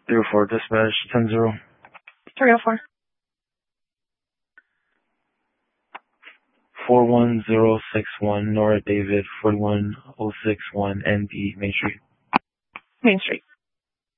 04 dispatch 10-0. 304. 41061 Nora David 41061 ND Main Street. Main Street.